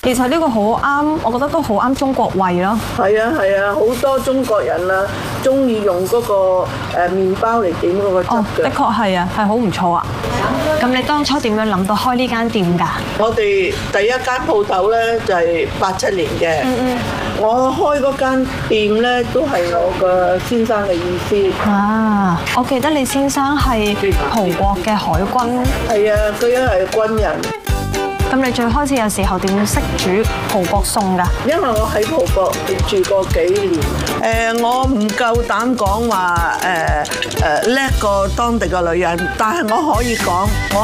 其實呢個好啱，我覺得都好啱中國胃咯。 係啊，好多中國人啊，中意用嗰個麵包嚟點嗰個汁嘅。 的確係啊，係好唔錯啊。咁你當初點樣諗到開呢間店㗎？ 我哋第一間鋪頭咧就係87年嘅。我開嗰間店咧都係我個先生嘅意思。 啊，我記得你先生係葡國嘅海軍。 係啊，佢因係軍人。 咁你最開始有時候點識煮葡國餸㗎？ 因為我喺葡國住過幾年，我唔夠膽講話叻過當地嘅女人，但係我可以講我